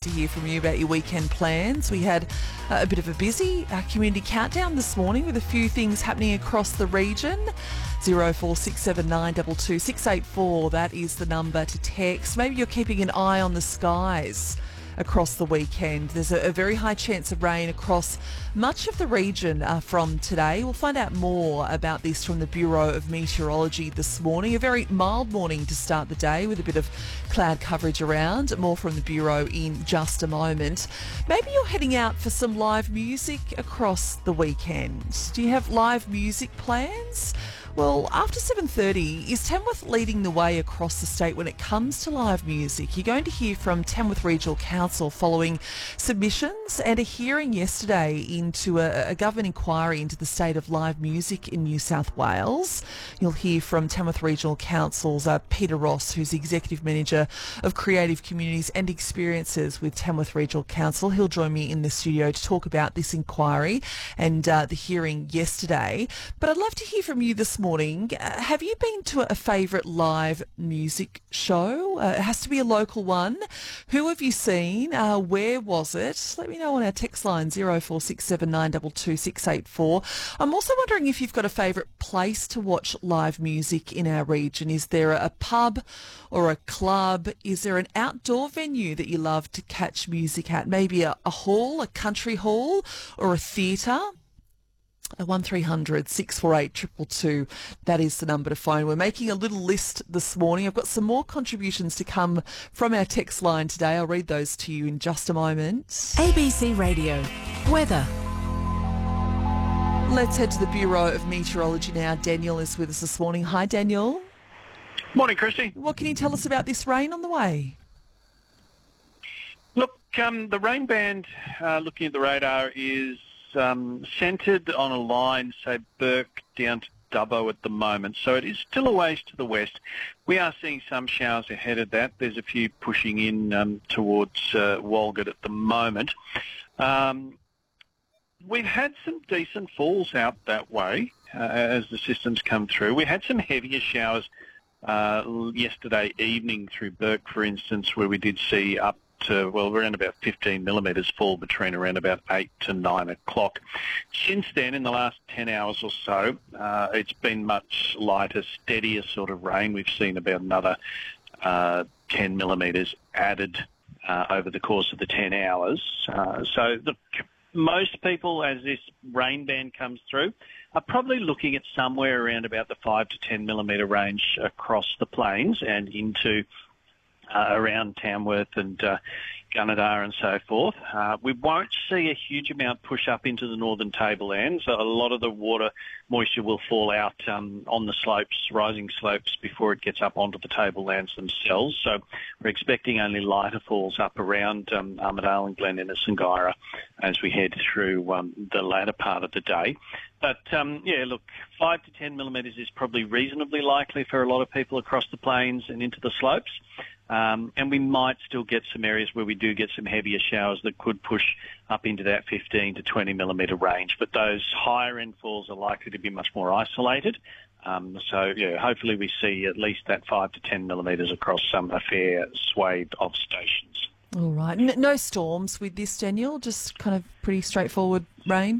to hear from you about your weekend plans. We had a bit of a busy community countdown this morning with a few things happening across the region. 0467922684, that is the number to text. Maybe you're keeping an eye on the skies across the weekend. There's a very high chance of rain across much of the region from today. We'll find out more about this from the Bureau of Meteorology this morning. A very mild morning to start the day with a bit of cloud coverage around. More from the Bureau in just a moment. Maybe you're heading out for some live music across the weekend. Do you have live music plans? Well, after 7:30, is Tamworth leading the way across the state when it comes to live music? You're going to hear from Tamworth Regional Council following submissions and a hearing yesterday into a government inquiry into the state of live music in New South Wales. You'll hear from Tamworth Regional Council's Peter Ross, who's the Executive Manager of Creative Communities and Experiences with Tamworth Regional Council. He'll join me in the studio to talk about this inquiry and the hearing yesterday. But I'd love to hear from you this morning. Have you been to a favourite live music show? It has to be a local one. Who have you seen? Where was it? Let me know on our text line 0467922684. I'm also wondering if you've got a favourite place to watch live music in our region. Is there a pub or a club? Is there an outdoor venue that you love to catch music at? Maybe a hall, a country hall, or a theatre? 1300 648 222, that is the number to phone. We're making a little list this morning. I've got some more contributions to come from our text line today. I'll read those to you in just a moment. ABC Radio Weather. Let's head to the Bureau of Meteorology now. Daniel is with us this morning. Hi, Daniel. Morning, Christy. What can you tell us about this rain on the way? Look, the rain band, looking at the radar, is centred on a line, say, Burke down to Dubbo at the moment. So it is still a ways to the west. We are seeing some showers ahead of that. There's a few pushing in towards Walgett at the moment. We've had some decent falls out that way as the systems come through. We had some heavier showers yesterday evening through Burke, for instance, where we did see up to, well, around about 15 millimetres fall between around about 8 to 9 o'clock. Since then, in the last 10 hours or so, it's been much lighter, steadier sort of rain. We've seen about another 10 millimetres added over the course of the 10 hours. So most people, as this rain band comes through, are probably looking at somewhere around about the 5 to 10 millimetre range across the plains and into around Tamworth and Gunnedah and so forth. We won't see a huge amount push up into the northern tablelands. A lot of the water moisture will fall out on the slopes, rising slopes, before it gets up onto the tablelands themselves. So we're expecting only lighter falls up around Armidale and Glen Innes and Guyra as we head through the latter part of the day. But, yeah, look, 5 to 10 millimetres is probably reasonably likely for a lot of people across the plains and into the slopes. And we might still get some areas where we do get some heavier showers that could push up into that 15 to 20 millimetre range. But those higher end falls are likely to be much more isolated. So, yeah, hopefully we see at least that 5 to 10 millimetres across a fair swathe of stations. All right. No storms with this, Daniel? Just kind of pretty straightforward rain?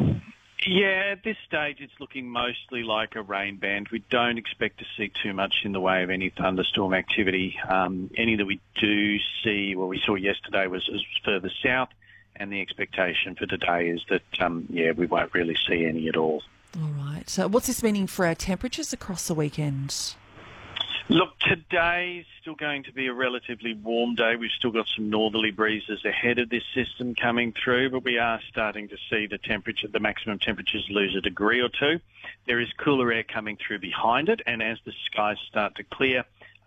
Yeah, at this stage it's looking mostly like a rain band. We don't expect to see too much in the way of any thunderstorm activity. Any that we do see, well, we saw yesterday was further south, and the expectation for today is that, we won't really see any at all. All right. So what's this meaning for our temperatures across the weekend? Look, today's still going to be a relatively warm day. We've still got some northerly breezes ahead of this system coming through, but we are starting to see the maximum temperatures lose a degree or two. There is cooler air coming through behind it, and as the skies start to clear,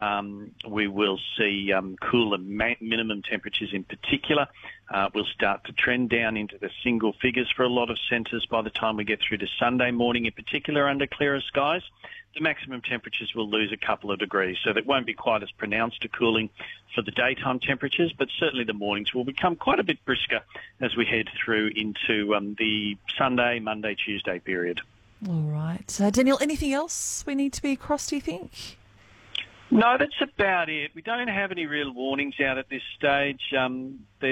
we will see cooler minimum temperatures in particular. We'll start to trend down into the single figures for a lot of centres by the time we get through to Sunday morning, in particular under clearer skies. The maximum temperatures will lose a couple of degrees, so that won't be quite as pronounced a cooling for the daytime temperatures, but certainly the mornings will become quite a bit brisker as we head through into the Sunday, Monday, Tuesday period. All right. Daniel, anything else we need to be across, do you think? No, that's about it. We don't have any real warnings out at this stage.